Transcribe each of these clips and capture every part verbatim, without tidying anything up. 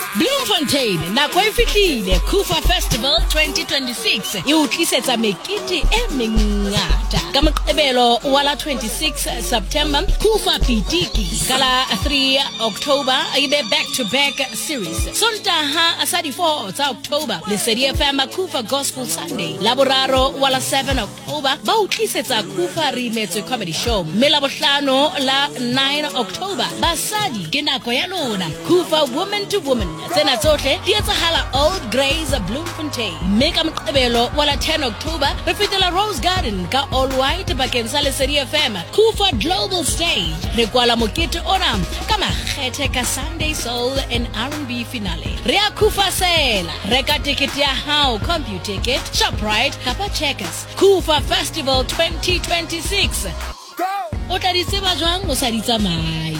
Bloemfontein nako e fihlile Kufa Festival twenty twenty-six e o tlisetsa mekete e mengata ka Moqebelo wa la twenty-six September Kufa Pitiki ka la three October e be back to back series Sontaha sa di four tsa October Lesedi F M Kufa Gospel Sunday la boraro wa la seven October ba o tlisetsa Kufa Remetse Comedy Show mme la bohlano la nine October basadi ke nako ya lona Kufa Woman to Woman tsena tsohle di etsahala Old Grays Bloemfontein mme ka Moqebelo wa la ten October re fetela Rose Garden ka All White bakeng sa Lesedi F M Kufa Global Stage re kwala mokete ona ka makgethe ka Sunday Soul and R and B finale re a Kufa sela reka ticket ya hao CompuTicket Shoprite kapa Checkers Kufa Festival twenty twenty-six o tla di tseba jwang o sa di tsamai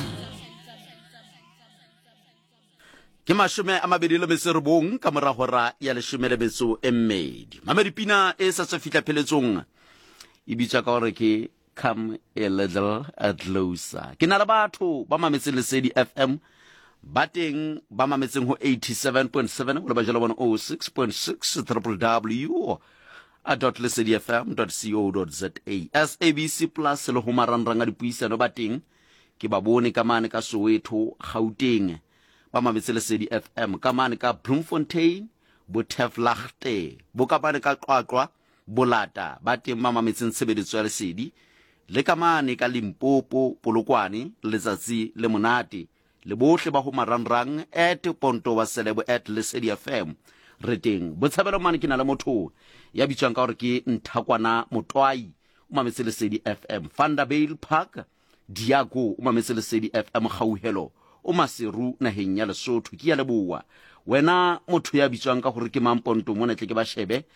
ke mashome a mabedi le metso robong ka mora hora ya leshome le metso e mmedi mamadipina e sa se fitla pheletsong e bitsa ka hore ke come a little closer ke na le batho ba mametseng Lesedi F M ba teng ba mametseng ho eighty-seven point seven le ba jela bona oh six point six w w dot lesedi f m dot co dot za S A B C plus le ho marangrang a dipuisano ba teng ke ba bone ka mane ka Soweto Gauteng ba mametse Lesedi F M ka mane ka Bloemfontein Botheflachte bo ka mane ka Qwaqwa Bolata ba teng ba mametseng tshebediso ya Lesedi le ka mane ka Limpopo Polokwane Letsatsi le Monate le bohle ba ho marangrang at Ponto wa Selebo at Lesedi F M re teng botshabelo mane ke na le motho ya bitswang ka hore ke Nthakwana Motwai o mametse Lesedi F M Vanderbilt Park Diago o mametse Lesedi F M Gauhelo o Maseru naheng ya Lesotho ke ya leboa wena motho ya bitswang ka hore ke Mamponto mona tle ke ba shebe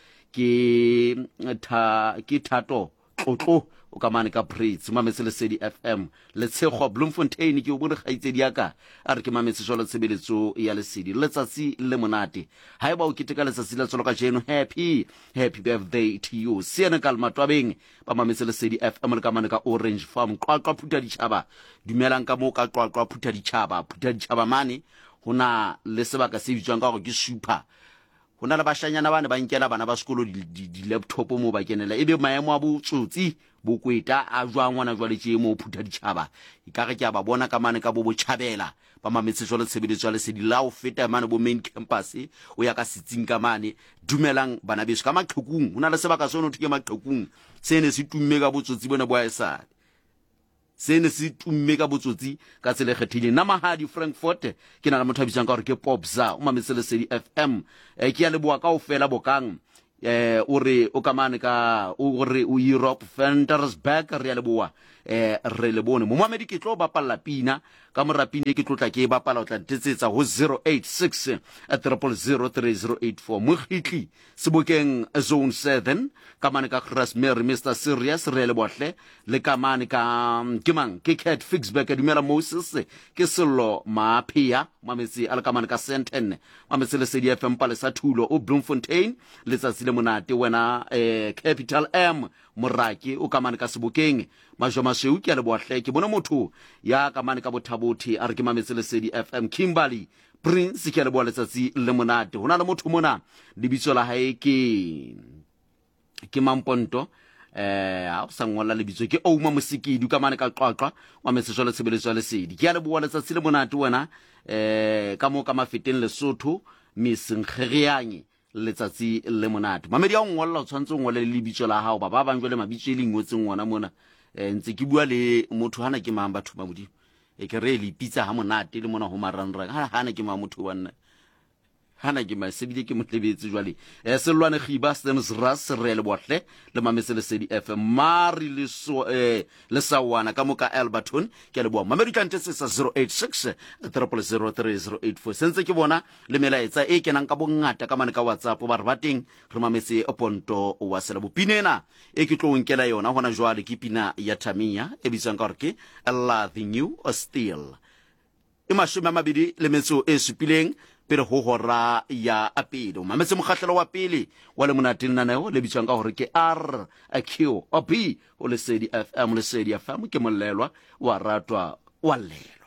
ke tha ke Thato Tlotlo o ka mane ka Praise mametse Lesedi F M le tshego Bloemfontein ke o bone gaitsedi yaka a re ke mametse jwalo tshebeletso ya Lesedi letsatsi le monate ha eba o keteka letsatsi la tsolo ka jeno happy happy birthday to you Senegal Matwabeng ba mametse Lesedi F M le ka mane ka Orange Farm Qwaqwa Phuta Ditjhaba dumelang ka mo ka Qwaqwa Phuta Ditjhaba Phuta Ditjhaba mane hona le sebaka se bitswang ka go ke super hona le bashanyana bane ba nkela bana ba sekolo di laptop mo ba kenela ebe maemo a botsotsi bo kweta a jwang wana jwale tje mo Phuta Ditjhaba ikare ke a ba bona ka mane ka bo botjhabela ba mametse jwale tshebeletso ya Lesedi la o feta mane bo main campus o ya ka sitsing ka mane dumelang bana beso ka maqhekung hona le sebaka sono thuke maqhekung sene se tumme ka botsotsi bona bo a esa sene se tumme ka botsotsi ka tsele kgethile na Mahadi Frankfurt ke na le motho a bitsang ka hore ke Popza o mametse Lesedi F M e ke ya leboa ka o fela bokang eh o re o ka mane ka o re o Europe Ventersburg re ya leboa eh re le bone mo mamedi ke tlo bapalla pina ka morapine ke tlotla ke bapala o tla ntetsetsa ho zero eight six zero zero three zero eight four mo khitli sebokeng zone seven ka mane ka Rosemary Mister Serious re le bohle le ka mane ka ke mang ke Cat Fixback dumela Moses ke Sello Maphia mametsi ala ka mane ka Senten mametsi Lesedi F M pale sa thulo o Bloemfontein letsatsi le monate wena eh Capital M Moraki o ka mane ka Sebokeng majoma sheu ke le bohle ke bona motho ya ka mane ka Bothabothi a re ke mametse Lesedi F M Kimberley Prince ke le bo letsatsi le monate hona le motho mona lebitso la hae ke ke Mamponto eh a sa ngola lebitso ke Ouma Mosikidi ka mane ka Qwaqwa wa metse jwale tshebeletso ya Lesedi ke ya le bo letsatsi le monate wena eh ka mo ka mafeteng Lesotho Misengrianye letsatsi le monate mamedi a ngolla o tshwantse o ngole le lebitso la hao ba ba bang jwale mabitso le ngotseng ngwana mona eh ntse ke bua le motho hana ke mang batho ba modimo e ke re le pizza ha monate le mona ho marangrang ha hana ke mang motho wanna hana ke ma sebile ke motlebetse jwale eh selwane khiba stems ras re le bohle le mametse Lesedi F M mari le so eh le sawana ka moka Alberton ke le bo mamedi ka ntse sa zero eight six zero zero three zero eight four sense ke bona le melaetsa e kenang ka bongata ka mane ka WhatsApp ba re bateng re mametse Ponto wa sela bopinena e ke tlo nkela yona hona jwale ke pina ya Tamiya e bitsang ka re ke Loving You Still e mashome a mabedi le metso e supileng pele ho hora ya apelo mametse mokgahlelo wa pele wa le monate nna neo le bitswang ka hore ke R Q O B o Lesedi F M Lesedi F M ke mollelwa wa ratwa wa le